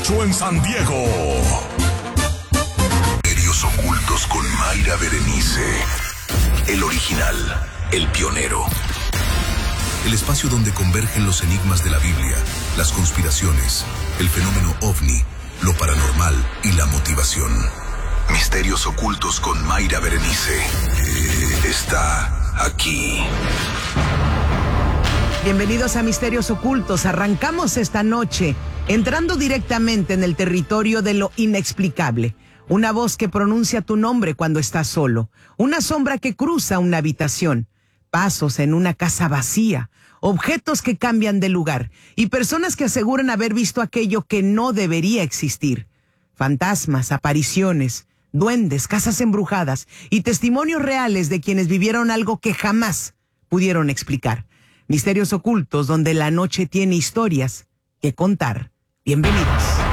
8 en San Diego. Misterios ocultos con Mayra Berenice. El original, el pionero. El espacio donde convergen los enigmas de la Biblia, las conspiraciones, el fenómeno ovni, lo paranormal y la motivación. Misterios ocultos con Mayra Berenice. Está aquí. Bienvenidos a Misterios Ocultos. Arrancamos esta noche entrando directamente en el territorio de lo inexplicable. Una voz que pronuncia tu nombre cuando estás solo. Una sombra que cruza una habitación. Pasos en una casa vacía. Objetos que cambian de lugar. Y personas que aseguran haber visto aquello que no debería existir. Fantasmas, apariciones, duendes, casas embrujadas y testimonios reales de quienes vivieron algo que jamás pudieron explicar. Misterios ocultos donde la noche tiene historias que contar. Bienvenidos.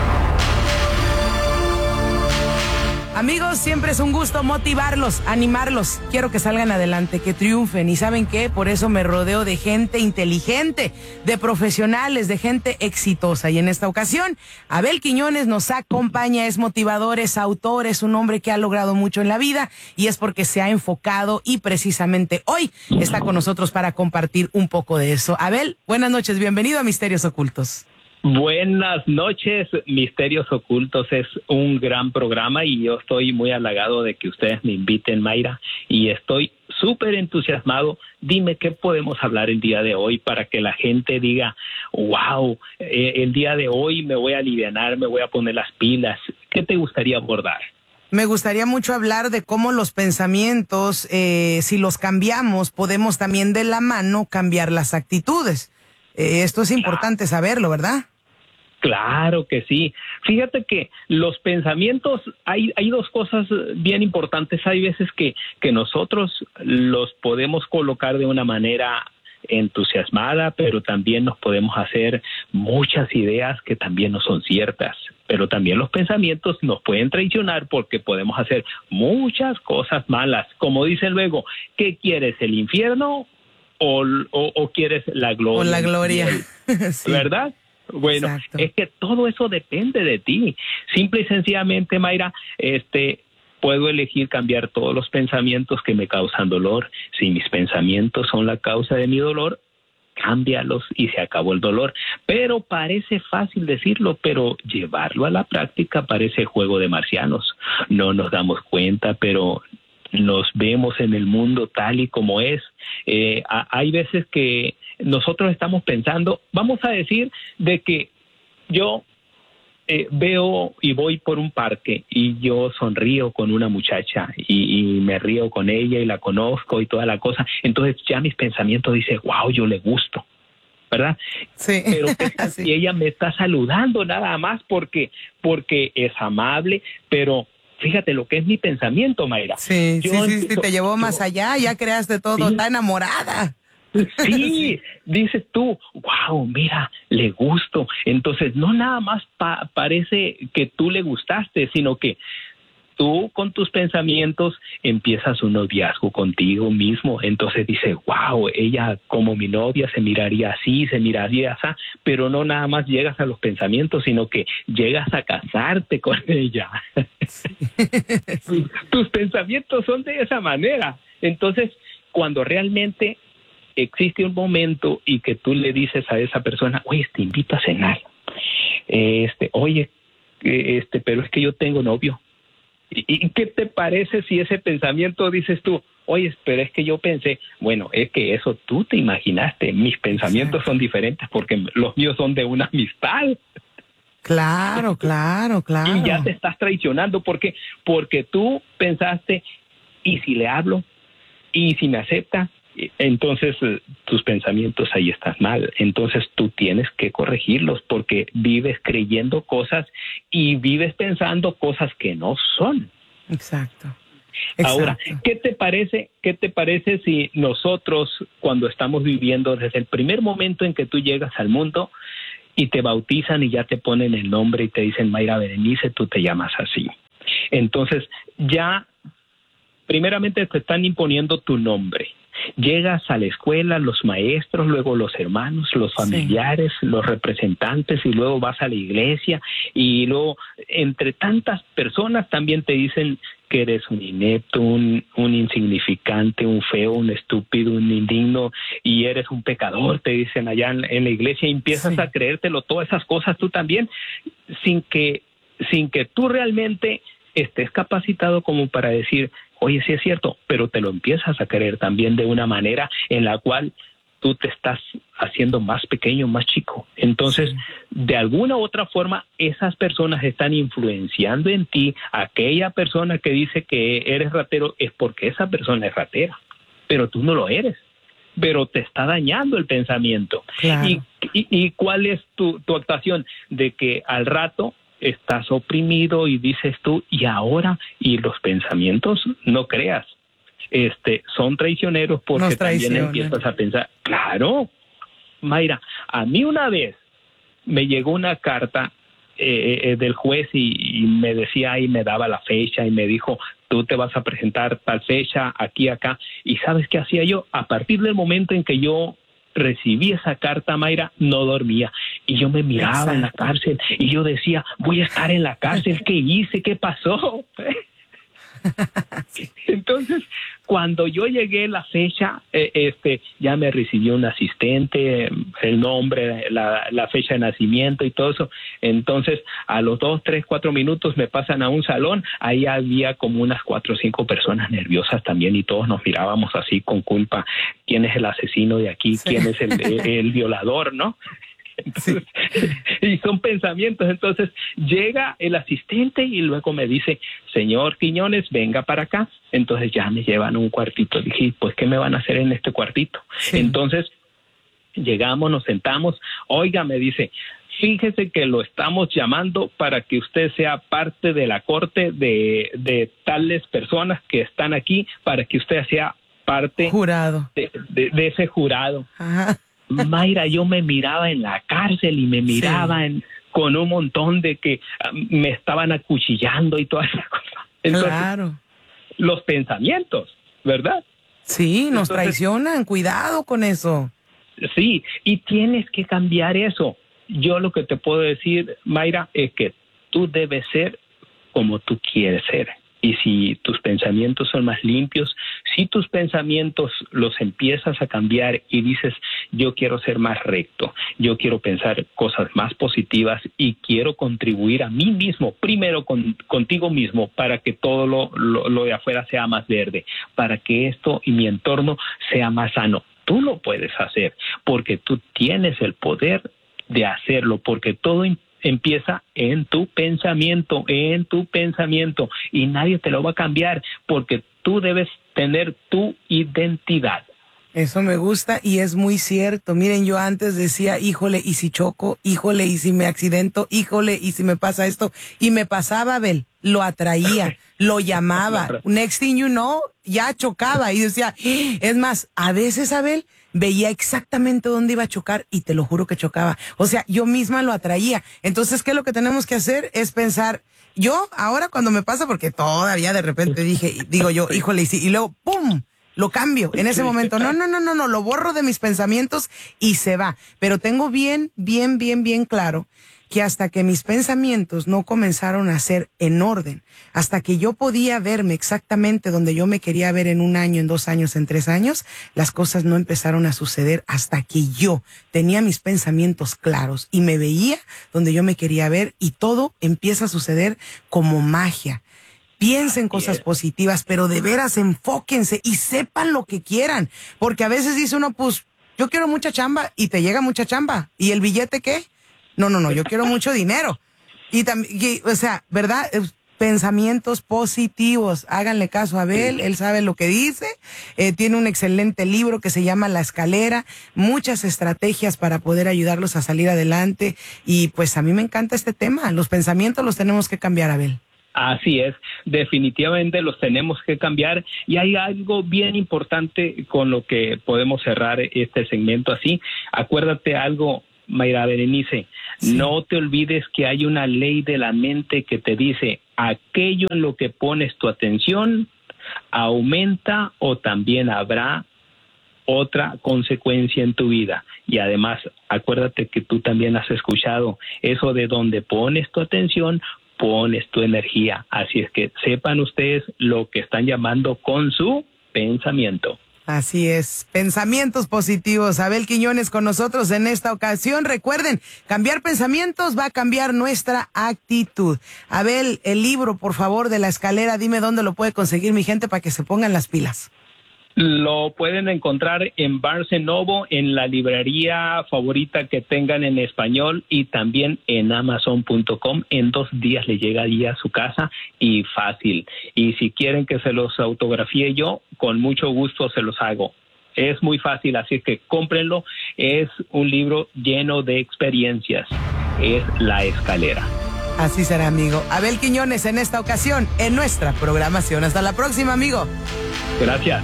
Amigos, siempre es un gusto motivarlos, animarlos. Quiero que salgan adelante, que triunfen. ¿Y saben qué? Por eso me rodeo de gente inteligente, de profesionales, de gente exitosa. Y en esta ocasión, Abel Quiñones nos acompaña, es motivador, es autor, es un hombre que ha logrado mucho en la vida y es porque se ha enfocado y precisamente hoy está con nosotros para compartir un poco de eso. Abel, buenas noches, bienvenido a Misterios Ocultos. Buenas noches, Misterios Ocultos es un gran programa y yo estoy muy halagado de que ustedes me inviten, Mayra, y estoy súper entusiasmado. Dime qué podemos hablar el día de hoy para que la gente diga, wow, el día de hoy me voy a alivianar, me voy a poner las pilas. ¿Qué te gustaría abordar? Me gustaría mucho hablar de cómo los pensamientos, si los cambiamos, podemos también de la mano cambiar las actitudes. Esto es importante saberlo, ¿verdad? Claro que sí. Fíjate que los pensamientos, hay dos cosas bien importantes. Hay veces que nosotros los podemos colocar de una manera entusiasmada, pero también nos podemos hacer muchas ideas que también no son ciertas. Pero también los pensamientos nos pueden traicionar porque podemos hacer muchas cosas malas. Como dicen luego, ¿qué quieres, el infierno o quieres la gloria? O la gloria, sí. ¿Verdad? Bueno, exacto. Es que todo eso depende de ti. Simple y sencillamente, Mayra, puedo elegir cambiar todos los pensamientos que me causan dolor. Si mis pensamientos son la causa de mi dolor, cámbialos y se acabó el dolor. Pero parece fácil decirlo, pero llevarlo a la práctica parece juego de marcianos. No nos damos cuenta, pero nos vemos en el mundo tal y como es. Hay veces que nosotros estamos pensando, vamos a decir, de que yo veo y voy por un parque y yo sonrío con una muchacha y me río con ella y la conozco y toda la cosa. Entonces ya mis pensamientos dicen, wow, yo le gusto, ¿verdad? Sí. Pero sí. Y ella me está saludando nada más porque es amable, pero fíjate lo que es mi pensamiento, Mayra. Sí, te llevó más allá, ya creaste todo, está enamorada. Sí, dices tú, wow, mira, le gusto. Entonces, no nada más parece que tú le gustaste, sino que tú con tus pensamientos empiezas un noviazgo contigo mismo. Entonces dices, wow, ella como mi novia se miraría así, se miraría así, pero no nada más llegas a los pensamientos, sino que llegas a casarte con ella. Sí. Tus pensamientos son de esa manera. Entonces, cuando realmente existe un momento y que tú le dices a esa persona, oye, te invito a cenar, oye, pero es que yo tengo novio. ¿Y qué te parece si ese pensamiento dices tú, oye, pero es que yo pensé, bueno, es que eso tú te imaginaste, mis pensamientos son diferentes porque los míos son de una amistad. Claro. Y ya te estás traicionando porque tú pensaste, ¿y si le hablo? ¿Y si me acepta? Entonces tus pensamientos ahí están mal. Entonces tú tienes que corregirlos porque vives creyendo cosas y vives pensando cosas que no son. Exacto. Ahora, ¿qué te parece si nosotros, cuando estamos viviendo desde el primer momento en que tú llegas al mundo y te bautizan y ya te ponen el nombre y te dicen Mayra Berenice, tú te llamas así? Entonces ya primeramente te están imponiendo tu nombre. Llegas a la escuela, los maestros, luego los hermanos, los familiares, los representantes, y luego vas a la iglesia, y luego entre tantas personas también te dicen que eres un inepto, un insignificante, un feo, un estúpido, un indigno, y eres un pecador, te dicen allá en la iglesia, y empiezas a creértelo, todas esas cosas tú también, sin que tú realmente estés capacitado como para decir, oye, sí es cierto, pero te lo empiezas a creer también de una manera en la cual tú te estás haciendo más pequeño, más chico. Entonces, de alguna u otra forma, esas personas están influenciando en ti. Aquella persona que dice que eres ratero es porque esa persona es ratera, pero tú no lo eres, pero te está dañando el pensamiento. Claro. ¿Y cuál es tu actuación? De que al rato estás oprimido y dices tú, y ahora, y los pensamientos, no creas, son traicioneros, porque también empiezas a pensar, claro, Mayra, a mí una vez me llegó una carta del juez y me decía, y me daba la fecha, y me dijo, tú te vas a presentar tal fecha, aquí, acá, y ¿sabes qué hacía yo? A partir del momento en que yo recibí esa carta, Mayra, no dormía, y yo me miraba en la cárcel, y yo decía, voy a estar en la cárcel, ¿qué hice? ¿Qué pasó? Entonces, cuando yo llegué a la fecha, ya me recibió un asistente, el nombre, la fecha de nacimiento y todo eso. Entonces, a los 2, 3, 4 minutos me pasan a un salón. Ahí había como unas 4 o 5 personas nerviosas también, y todos nos mirábamos así con culpa. ¿Quién es el asesino de aquí? ¿Quién es el violador, no? Entonces, y son pensamientos. Entonces llega el asistente y luego me dice, señor Quiñones, venga para acá. Entonces ya me llevan a un cuartito. Dije, pues ¿qué me van a hacer en este cuartito? Entonces llegamos, nos sentamos. Oiga, me dice, fíjese que lo estamos llamando para que usted sea parte de la corte de tales personas que están aquí, para que usted sea parte jurado de ese jurado. Ajá. Mayra, yo me miraba en la cárcel y me miraba con un montón de que me estaban acuchillando y todas esas cosas. Entonces, claro. Los pensamientos, ¿verdad? Sí, nos traicionan, cuidado con eso. Sí, y tienes que cambiar eso. Yo lo que te puedo decir, Mayra, es que tú debes ser como tú quieres ser. Y si tus pensamientos son más limpios, si tus pensamientos los empiezas a cambiar y dices, yo quiero ser más recto, yo quiero pensar cosas más positivas y quiero contribuir a mí mismo, primero contigo mismo, para que todo lo de afuera sea más verde, para que esto y mi entorno sea más sano. Tú lo puedes hacer porque tú tienes el poder de hacerlo, porque todo empieza en tu pensamiento, y nadie te lo va a cambiar, porque tú debes tener tu identidad. Eso me gusta y es muy cierto. Miren, yo antes decía, híjole, ¿y si choco? Híjole, ¿y si me accidento? Híjole, ¿y si me pasa esto? Y me pasaba, Abel, lo atraía, lo llamaba. Next thing you know, ya chocaba y decía, es más, a veces, Abel, veía exactamente dónde iba a chocar y te lo juro que chocaba. O sea, yo misma lo atraía. Entonces, ¿qué es lo que tenemos que hacer? Es pensar, yo ahora cuando me pasa, porque todavía de repente digo yo, híjole, y luego, ¡pum!, lo cambio en ese momento. No, lo borro de mis pensamientos y se va. Pero tengo bien claro que hasta que mis pensamientos no comenzaron a ser en orden, hasta que yo podía verme exactamente donde yo me quería ver en 1 año, en 2 años, en 3 años, las cosas no empezaron a suceder hasta que yo tenía mis pensamientos claros y me veía donde yo me quería ver, y todo empieza a suceder como magia. Piensen cosas positivas, pero de veras enfóquense y sepan lo que quieran, porque a veces dice uno, pues, yo quiero mucha chamba, y te llega mucha chamba, ¿y el billete qué? No, yo quiero mucho dinero. Y también, o sea, ¿verdad? Pensamientos positivos. Háganle caso a Abel, él sabe lo que dice. Tiene un excelente libro que se llama La Escalera, muchas estrategias para poder ayudarlos a salir adelante. Y pues a mí me encanta este tema. Los pensamientos los tenemos que cambiar, Abel. Así es, definitivamente los tenemos que cambiar, y hay algo bien importante con lo que podemos cerrar este segmento así. Acuérdate algo, Mayra Berenice, no te olvides que hay una ley de la mente que te dice, aquello en lo que pones tu atención aumenta o también habrá otra consecuencia en tu vida. Y además, acuérdate que tú también has escuchado eso de donde pones tu atención, pones tu energía. Así es que sepan ustedes lo que están llamando con su pensamiento. Así es, pensamientos positivos. Abel Quiñones con nosotros en esta ocasión. Recuerden, cambiar pensamientos va a cambiar nuestra actitud. Abel, el libro, por favor, de La Escalera, dime dónde lo puede conseguir mi gente para que se pongan las pilas. Lo pueden encontrar en Barnes & Noble, en la librería favorita que tengan en español y también en Amazon.com. En 2 días le llegaría a su casa y fácil. Y si quieren que se los autografíe yo, con mucho gusto se los hago. Es muy fácil, así que cómprenlo. Es un libro lleno de experiencias. Es La Escalera. Así será, amigo. Abel Quiñones en esta ocasión en nuestra programación. Hasta la próxima, amigo. Gracias.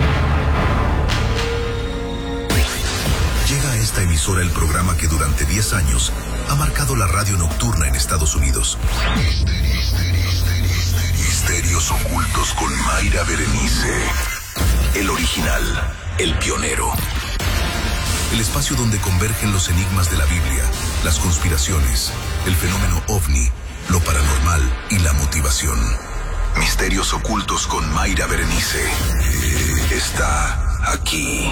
Llega a esta emisora el programa que durante 10 años ha marcado la radio nocturna en Estados Unidos. Misterios ocultos con Mayra Berenice. El original, el pionero. El espacio donde convergen los enigmas de la Biblia, las conspiraciones, el fenómeno ovni, lo paranormal y la motivación. Misterios ocultos con Mayra Berenice. Está aquí.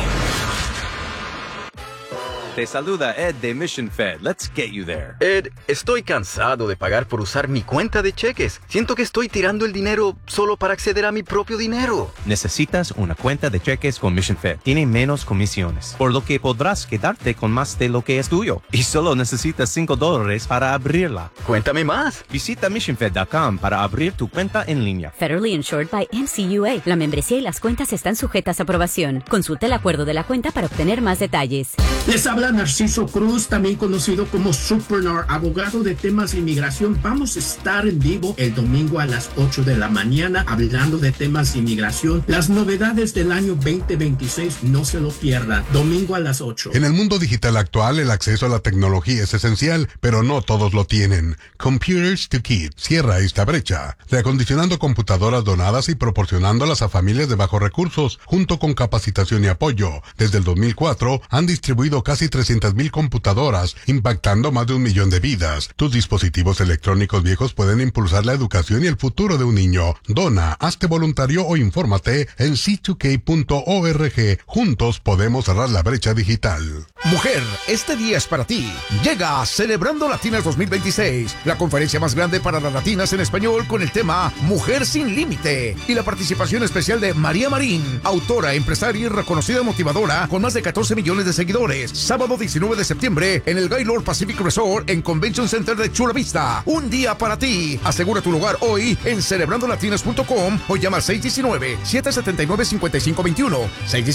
Te saluda Ed de Mission Fed. Let's get you there. Ed, estoy cansado de pagar por usar mi cuenta de cheques. Siento que estoy tirando el dinero solo para acceder a mi propio dinero. Necesitas una cuenta de cheques con Mission Fed. Tiene menos comisiones, por lo que podrás quedarte con más de lo que es tuyo. Y solo necesitas $5 para abrirla. Cuéntame más. Visita missionfed.com para abrir tu cuenta en línea. Federally insured by NCUA. La membresía y las cuentas están sujetas a aprobación. Consulta el acuerdo de la cuenta para obtener más detalles. Les habla Narciso Cruz, también conocido como Supernar, abogado de temas de inmigración. Vamos a estar en vivo el domingo a las 8 de la mañana hablando de temas de inmigración. Las novedades del año 2026, no se lo pierdan. Domingo a las 8. En el mundo digital actual, el acceso a la tecnología es esencial, pero no todos lo tienen. Computers to Kids cierra esta brecha, reacondicionando computadoras donadas y proporcionándolas a familias de bajos recursos, junto con capacitación y apoyo. Desde el 2004, han distribuido casi 300,000 computadoras, impactando más de 1 millón de vidas. Tus dispositivos electrónicos viejos pueden impulsar la educación y el futuro de un niño. Dona, hazte voluntario o infórmate en c2k.org. Juntos podemos cerrar la brecha digital. Mujer, este día es para ti. Llega Celebrando Latinas 2026, la conferencia más grande para las latinas en español con el tema Mujer sin Límite y la participación especial de María Marín, autora, empresaria y reconocida motivadora con más de 14 millones de seguidores. Sábado 19 de septiembre en el Gaylord Pacific Resort en Convention Center de Chula Vista. Un día para ti. Asegura tu lugar hoy en celebrandolatinas.com o llama al 619-779-5521.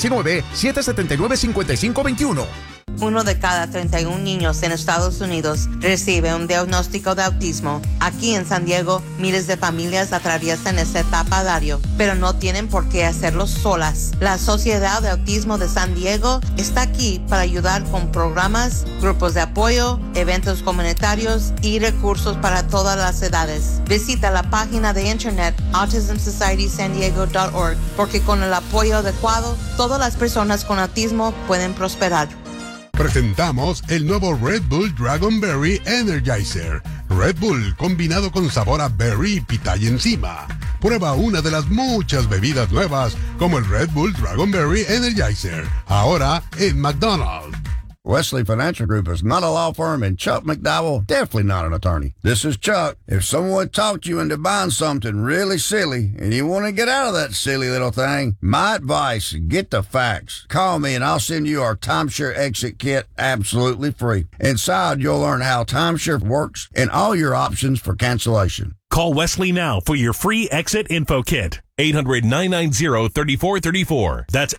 619-779-5521. 1 de cada 31 niños en Estados Unidos recibe un diagnóstico de autismo. Aquí en San Diego, miles de familias atraviesan esta etapa a diario, pero no tienen por qué hacerlo solas. La Sociedad de Autismo de San Diego está aquí para ayudar con programas, grupos de apoyo, eventos comunitarios y recursos para todas las edades. Visita la página de internet autismsocietysandiego.org porque con el apoyo adecuado, todas las personas con autismo pueden prosperar. Presentamos el nuevo Red Bull Dragonberry Energizer. Red Bull combinado con sabor a berry y pitaya encima. Prueba una de las muchas bebidas nuevas como el Red Bull Dragonberry Energizer. Ahora en McDonald's. Wesley Financial Group is not a law firm, and Chuck McDowell definitely not an attorney. This is Chuck. If someone talked you into buying something really silly and you want to get out of that silly little thing, my advice, get the facts. Call me and I'll send you our timeshare exit kit absolutely free. Inside, you'll learn how timeshare works and all your options for cancellation. Call Wesley now for your free exit info kit. 800-990-3434. That's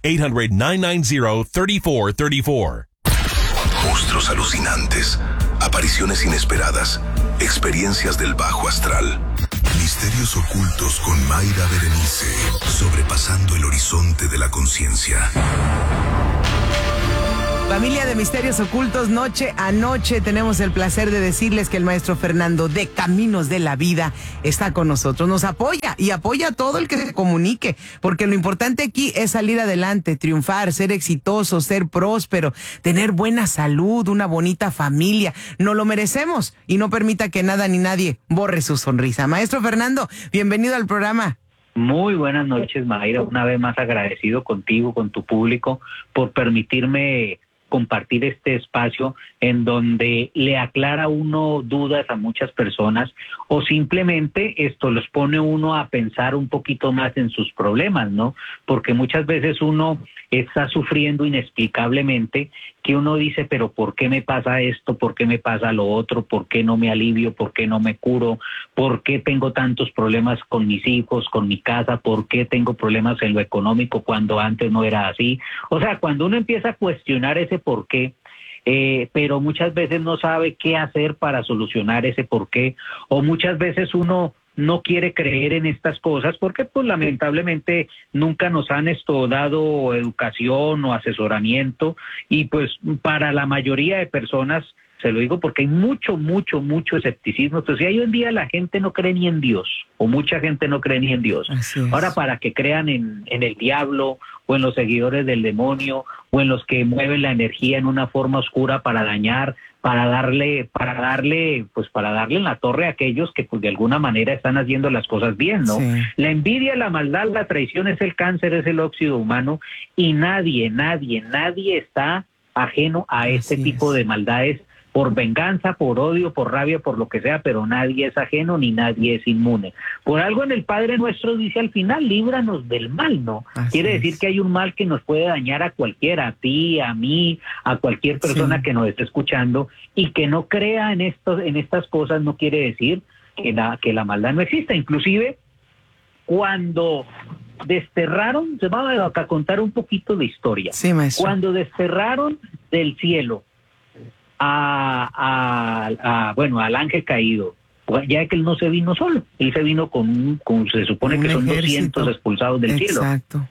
800-990-3434. Monstruos alucinantes, apariciones inesperadas, experiencias del bajo astral. Misterios ocultos con Mayra Berenice, sobrepasando el horizonte de la conciencia. Familia de Misterios Ocultos, noche a noche tenemos el placer de decirles que el maestro Fernando de Caminos de la Vida está con nosotros. Nos apoya y apoya a todo el que se comunique, porque lo importante aquí es salir adelante, triunfar, ser exitoso, ser próspero, tener buena salud, una bonita familia. Nos lo merecemos y no permita que nada ni nadie borre su sonrisa. Maestro Fernando, bienvenido al programa. Muy buenas noches, Mayra. Una vez más agradecido contigo, con tu público, por permitirme compartir este espacio en donde le aclara uno dudas a muchas personas o simplemente esto los pone uno a pensar un poquito más en sus problemas, ¿no? Porque muchas veces uno está sufriendo inexplicablemente que uno dice, pero ¿por qué me pasa esto? ¿Por qué me pasa lo otro? ¿Por qué no me alivio? ¿Por qué no me curo? ¿Por qué tengo tantos problemas con mis hijos, con mi casa? ¿Por qué tengo problemas en lo económico cuando antes no era así? O sea, cuando uno empieza a cuestionar ese por qué, pero muchas veces no sabe qué hacer para solucionar ese por qué, o muchas veces uno no quiere creer en estas cosas porque pues lamentablemente nunca nos han dado educación o asesoramiento y pues para la mayoría de personas, se lo digo porque hay mucho escepticismo. Entonces, hoy en día la gente no cree ni en Dios, o mucha gente no cree ni en Dios. Ahora, para que crean en el diablo, o en los seguidores del demonio, o en los que mueven la energía en una forma oscura para dañar, para darle en la torre a aquellos que pues de alguna manera están haciendo las cosas bien, ¿no? Sí. La envidia, la maldad, la traición es el cáncer, es el óxido humano, y nadie está ajeno a este tipo de maldades, por venganza, por odio, por rabia, por lo que sea, pero nadie es ajeno ni nadie es inmune. Por algo en el Padre Nuestro dice al final, líbranos del mal, ¿no? Quiere decir que hay un mal que nos puede dañar a cualquiera, a ti, a mí, a cualquier persona que nos esté escuchando, y que no crea en estas cosas no quiere decir que la maldad no exista. Inclusive, cuando desterraron, se va a contar un poquito de historia. Sí, maestro. Cuando desterraron del cielo al ángel caído, ya que él no se vino solo, él se vino con se supone que son 200 expulsados del cielo. Exacto.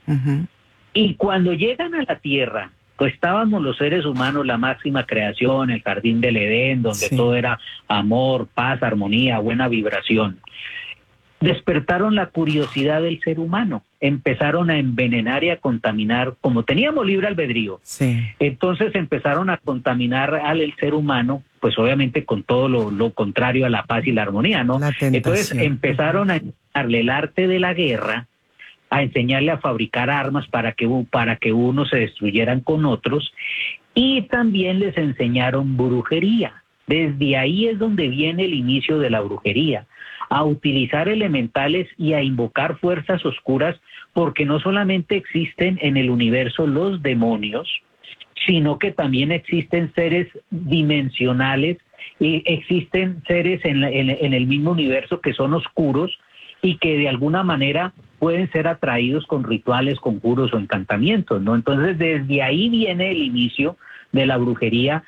Y cuando llegan a la tierra, pues estábamos los seres humanos, la máxima creación, el jardín del Edén, donde todo era amor, paz, armonía, buena vibración. Despertaron la curiosidad del ser humano, empezaron a envenenar y a contaminar, como teníamos libre albedrío. Sí. Entonces empezaron a contaminar al ser humano, pues obviamente con todo lo contrario a la paz y la armonía, ¿no? Entonces empezaron a enseñarle el arte de la guerra, a enseñarle a fabricar armas para que unos se destruyeran con otros, y también les enseñaron brujería. Desde ahí es donde viene el inicio de la brujería, a utilizar elementales y a invocar fuerzas oscuras, porque no solamente existen en el universo los demonios, sino que también existen seres dimensionales y existen seres en el mismo universo que son oscuros y que de alguna manera pueden ser atraídos con rituales, conjuros o encantamientos, ¿no? Entonces desde ahí viene el inicio de la brujería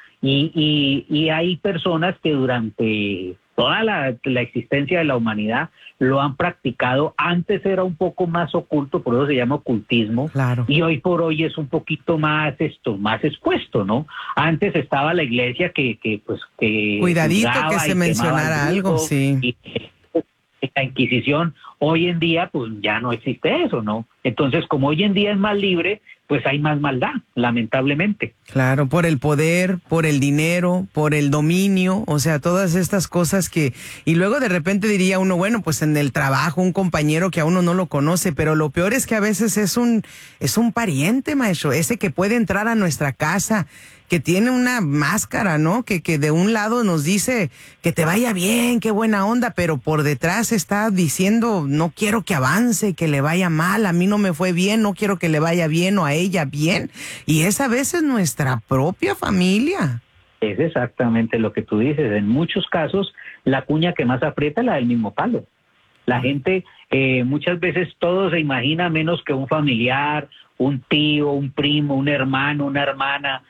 y hay personas que durante toda la existencia de la humanidad lo han practicado. Antes era un poco más oculto, por eso se llama ocultismo, claro. Y hoy por hoy es un poquito más expuesto, ¿no? Antes estaba la iglesia que cuidadito que se mencionara algo, sí. Y la Inquisición, hoy en día pues ya no existe eso, ¿no? Entonces, como hoy en día es más libre, pues hay más maldad, lamentablemente. Claro, por el poder, por el dinero, por el dominio, o sea, todas estas cosas y luego de repente diría uno, bueno, pues en el trabajo, un compañero que a uno no lo conoce, pero lo peor es que a veces es un pariente, maestro, ese que puede entrar a nuestra casa, que tiene una máscara, ¿no? Que de un lado nos dice que te vaya bien, qué buena onda, pero por detrás está diciendo, no quiero que avance, que le vaya mal, a mí no me fue bien, no quiero que le vaya bien o a ella bien, y es a veces nuestra propia familia. Es exactamente lo que tú dices. En muchos casos, la cuña que más aprieta es la del mismo palo. La gente, muchas veces todo se imagina menos que un familiar, un tío, un primo, un hermano, una hermana,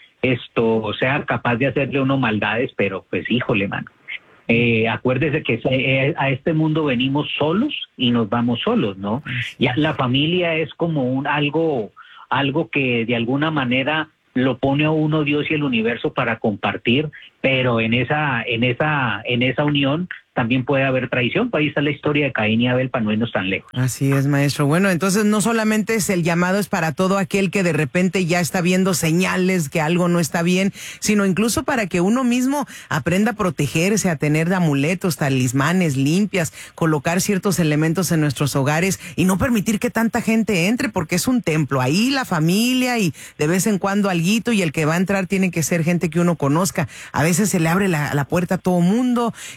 sea capaz de hacerle uno maldades, pero pues híjole, mano. Acuérdese que a este mundo venimos solos y nos vamos solos, ¿no? Ya la familia es como algo que de alguna manera lo pone a uno Dios y el universo para compartir, pero en esa unión también puede haber traición. Ahí está la historia de Caín y Abel, para no irnos tan lejos. Así es, maestro. Bueno, entonces no solamente es el llamado, es para todo aquel que de repente ya está viendo señales que algo no está bien, sino incluso para que uno mismo aprenda a protegerse, a tener amuletos, talismanes, limpias, colocar ciertos elementos en nuestros hogares y no permitir que tanta gente entre, porque es un templo. Ahí la familia y de vez en cuando alguito, y el que va a entrar tiene que ser gente que uno conozca. A veces se le abre la puerta a todo mundo